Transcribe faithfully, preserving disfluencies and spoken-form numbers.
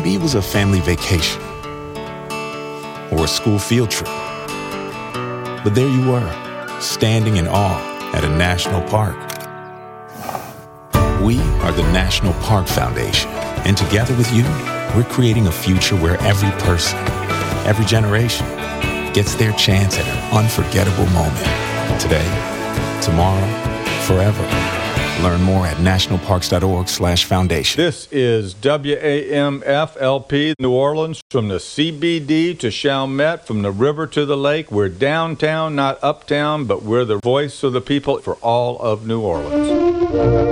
Maybe it was a family vacation or a school field trip. But there you were, standing in awe at a national park. We are the National Park Foundation, and together with you, we're creating a future where every person, every generation, gets their chance at an unforgettable moment. Today, tomorrow, forever. Learn more at nationalparks.org slash foundation. This is W A M F L P New Orleans, from the C B D to Chalmette, from the river to the lake. We're downtown, not uptown, but we're the voice of the people for all of New Orleans.